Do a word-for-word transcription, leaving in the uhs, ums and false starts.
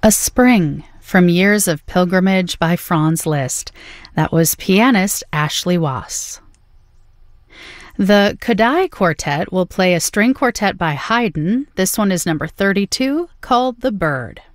A Spring from Years of Pilgrimage by Franz Liszt. That was pianist Ashley Wass. The Kodály Quartet will play a string quartet by Haydn. This one is number thirty-two, called The Bird.